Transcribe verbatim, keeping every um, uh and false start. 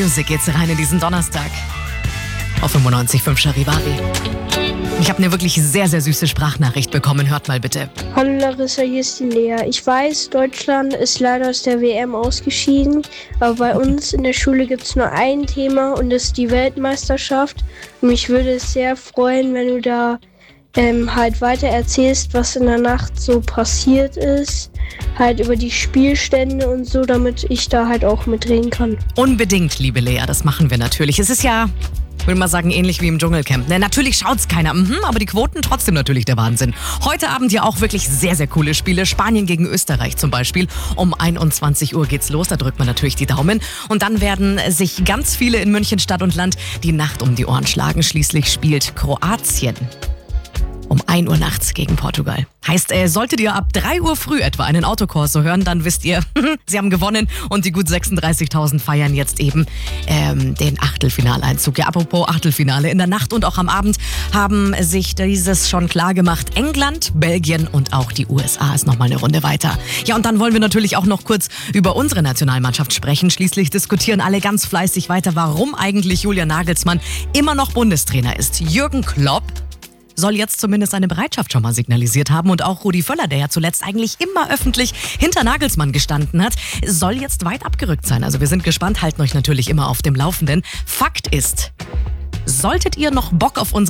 Music geht's rein in diesen Donnerstag. Auf fünfundneunzig Komma fünf Charivari. Ich habe eine wirklich sehr, sehr süße Sprachnachricht bekommen. Hört mal bitte. Hallo Larissa, hier ist die Lea. Ich weiß, Deutschland ist leider aus der W M ausgeschieden, aber bei uns in der Schule gibt es nur ein Thema und das ist die Weltmeisterschaft. Und mich würde es sehr freuen, wenn du da ähm, halt weiter erzählst, was in der Nacht so passiert ist, halt über die Spielstände und so, damit ich da halt auch mitreden kann. Unbedingt, liebe Lea, das machen wir natürlich. Es ist ja... Ich würde mal sagen, ähnlich wie im Dschungelcamp. Ne, natürlich schaut's keiner, mhm, aber die Quoten trotzdem natürlich der Wahnsinn. Heute Abend ja auch wirklich sehr, sehr coole Spiele. Spanien gegen Österreich zum Beispiel. Um einundzwanzig Uhr geht's los, da drückt man natürlich die Daumen. Und dann werden sich ganz viele in München Stadt und Land die Nacht um die Ohren schlagen. Schließlich spielt Kroatien um ein Uhr nachts gegen Portugal. Heißt, äh, solltet ihr ab drei Uhr früh etwa einen Autokorso hören, dann wisst ihr, sie haben gewonnen und die gut sechsunddreißigtausend feiern jetzt eben ähm, den Achtelfinaleinzug. Ja, apropos Achtelfinale, in der Nacht und auch am Abend haben sich dieses schon klar gemacht. England, Belgien und auch die U S A ist nochmal eine Runde weiter. Ja, und dann wollen wir natürlich auch noch kurz über unsere Nationalmannschaft sprechen. Schließlich diskutieren alle ganz fleißig weiter, warum eigentlich Julian Nagelsmann immer noch Bundestrainer ist. Jürgen Klopp soll jetzt zumindest eine Bereitschaft schon mal signalisiert haben. Und auch Rudi Völler, der ja zuletzt eigentlich immer öffentlich hinter Nagelsmann gestanden hat, soll jetzt weit abgerückt sein. Also wir sind gespannt, halten euch natürlich immer auf dem Laufenden. Fakt ist, solltet ihr noch Bock auf unsere